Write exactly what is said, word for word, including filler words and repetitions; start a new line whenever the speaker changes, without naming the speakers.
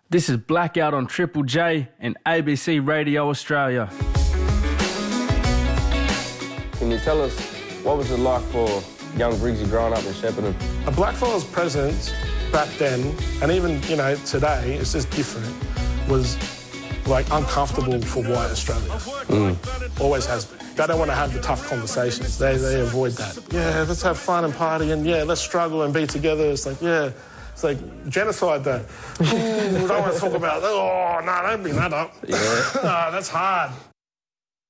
This is Blackout on Triple J and A B C Radio Australia.
Can you tell us, what was it like for young Briggsy growing up in Shepparton?
A blackfellas presence back then, and even, you know, today, it's just different, was like uncomfortable for white Australia. Mm. Always has been. They don't want to have the tough conversations. They they avoid that. Yeah, let's have fun and party, and yeah, let's struggle and be together. It's like, yeah, it's like genocide though. We don't want to talk about that. Oh, no, don't bring that up. Yeah. No, that's hard.